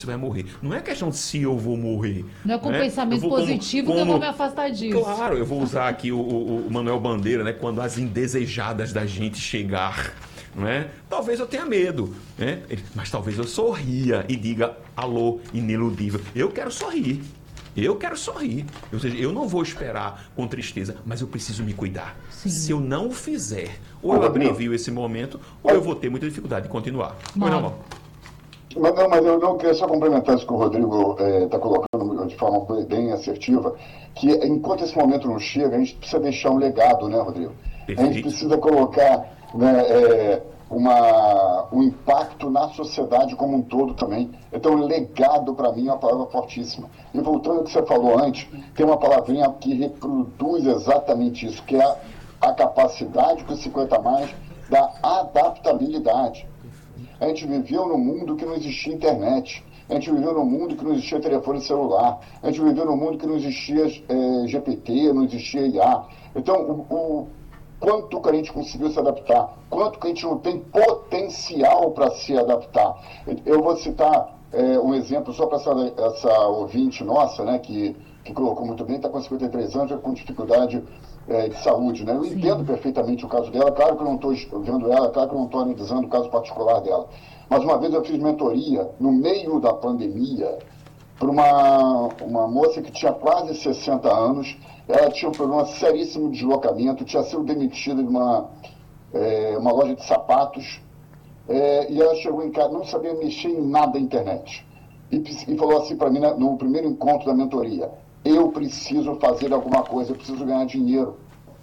você vai morrer. Não é questão de se eu vou morrer. Não é com pensamento positivo que eu vou me afastar disso. Claro, eu vou usar aqui o Manuel Bandeira, né? Quando as indesejadas da gente chegar, não é? Talvez eu tenha medo, né? Mas talvez eu sorria e diga, alô, ineludível, eu quero sorrir. Eu quero sorrir. Ou seja, eu não vou esperar com tristeza, mas eu preciso me cuidar. Sim. Se eu não o fizer, ou eu abrevio esse momento, ou eu vou ter muita dificuldade de continuar. Não. Mas eu não queria só complementar isso que o Rodrigo está colocando de forma bem assertiva, que enquanto esse momento não chega, a gente precisa deixar um legado, né, Rodrigo? Perfeito. A gente precisa colocar, né, um impacto na sociedade como um todo também. Então, legado, para mim, é uma palavra fortíssima. E voltando ao que você falou antes, tem uma palavrinha que reproduz exatamente isso, que é a capacidade com 50 a mais da adaptabilidade. A gente viveu num mundo que não existia internet. A gente viveu num mundo que não existia telefone celular. A gente viveu num mundo que não existia GPT, não existia IA. Então, o quanto que a gente conseguiu se adaptar, quanto que a gente não tem potencial para se adaptar. Eu vou citar um exemplo só para essa ouvinte nossa, né, que colocou muito bem, está com 53 anos, com dificuldade de saúde. Né? Eu Sim. Entendo perfeitamente o caso dela, claro que eu não estou vendo ela, claro que eu não estou analisando o caso particular dela. Mas uma vez eu fiz mentoria, no meio da pandemia, para uma moça que tinha quase 60 anos. Ela tinha um problema seríssimo de deslocamento, tinha sido demitida de uma loja de sapatos, e ela chegou em casa, não sabia mexer em nada da internet. E falou assim para mim, no primeiro encontro da mentoria: eu preciso fazer alguma coisa, eu preciso ganhar dinheiro.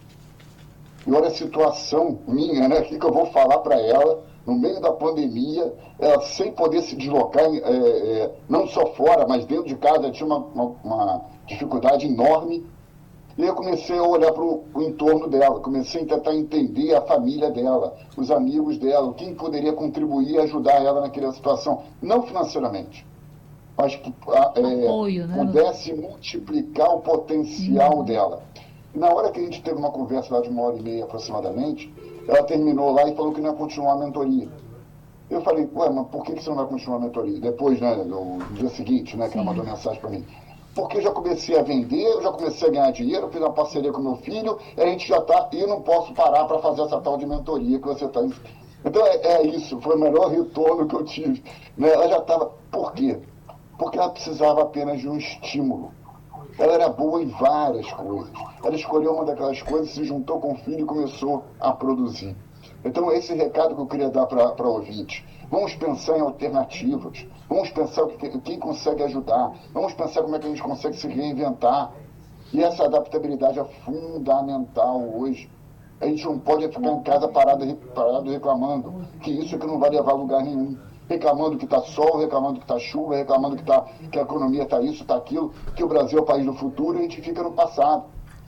E olha a situação minha, né? O que eu vou falar para ela, no meio da pandemia, ela sem poder se deslocar, não só fora, mas dentro de casa, tinha uma dificuldade enorme. E eu comecei a olhar para o entorno dela, comecei a tentar entender a família dela, os amigos dela, quem poderia contribuir e ajudar ela naquela situação, não financeiramente, mas que Apoio, né? pudesse multiplicar o potencial dela. E na hora que a gente teve uma conversa lá de 1h30 aproximadamente, ela terminou lá e falou que não ia continuar a mentoria. Eu falei, ué, mas por que você não vai continuar a mentoria? Depois, né, no dia seguinte, né, que ela mandou mensagem para mim. Porque eu já comecei a vender, eu já comecei a ganhar dinheiro, eu fiz uma parceria com meu filho, e a gente já está, e eu não posso parar para fazer essa tal de mentoria que você está... Então é isso, foi o melhor retorno que eu tive. Né? Ela já estava... Por quê? Porque ela precisava apenas de um estímulo. Ela era boa em várias coisas. Ela escolheu uma daquelas coisas, se juntou com o filho e começou a produzir. Então, esse recado que eu queria dar para o ouvinte. Vamos pensar em alternativas. Vamos pensar quem consegue ajudar. Vamos pensar como é que a gente consegue se reinventar. E essa adaptabilidade é fundamental hoje. A gente não pode ficar em casa parado reclamando que isso é que não vai levar a lugar nenhum. Reclamando que está sol, reclamando que está chuva, reclamando que a economia está isso, está aquilo, que o Brasil é o país do futuro e a gente fica no passado.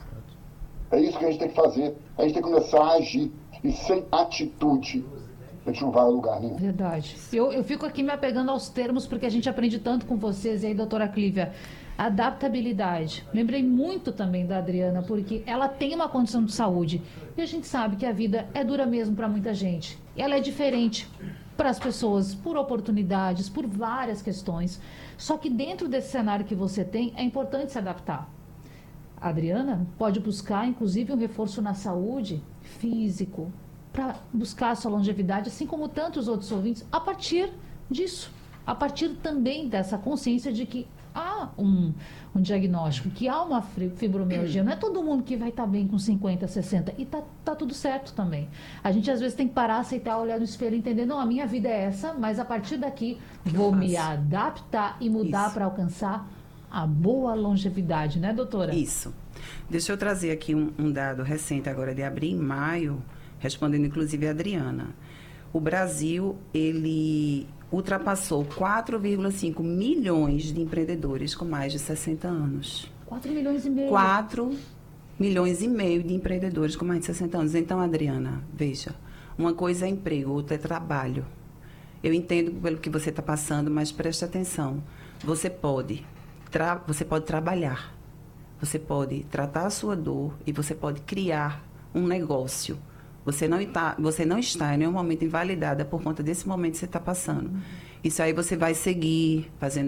É isso que a gente tem que fazer. A gente tem que começar a agir. E sem atitude, a gente não vai a lugar nenhum. Verdade. Eu fico aqui me apegando aos termos, porque a gente aprende tanto com vocês. E aí, doutora Clívia, adaptabilidade. Lembrei muito também da Adriana, porque ela tem uma condição de saúde. E a gente sabe que a vida é dura mesmo para muita gente. E ela é diferente para as pessoas, por oportunidades, por várias questões. Só que dentro desse cenário que você tem, é importante se adaptar. A Adriana pode buscar, inclusive, um reforço na saúde físico, para buscar a sua longevidade, assim como tantos outros ouvintes, a partir disso. A partir também dessa consciência de que há um diagnóstico, que há uma fibromialgia. Não é todo mundo que vai estar bem com 50, 60. E tá tudo certo também. A gente, às vezes, tem que parar, aceitar, olhar no espelho e entender, não, a minha vida é essa, mas a partir daqui vou me adaptar e mudar para alcançar a boa longevidade, né, doutora? Isso. Deixa eu trazer aqui um dado recente agora de abril e maio, respondendo inclusive a Adriana. O Brasil, ele ultrapassou 4,5 milhões de empreendedores com mais de 60 anos. 4 milhões e meio. 4 milhões e meio de empreendedores com mais de 60 anos. Então, Adriana, veja, uma coisa é emprego, outra é trabalho. Eu entendo pelo que você está passando, mas preste atenção. Você pode trabalhar, você pode tratar a sua dor e você pode criar um negócio. Você não está em nenhum momento invalidada por conta desse momento que você está passando. Isso aí você vai seguir fazendo